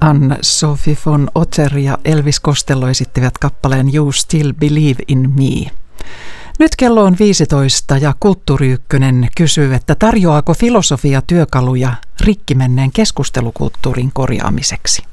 Ann-Sofi von Otter ja Elvis Costello esittivät kappaleen You Still Believe in Me. Nyt kello on 15 ja Kulttuuri Ykkönen kysyy, että tarjoaako filosofia työkaluja rikki menneen keskustelukulttuurin korjaamiseksi.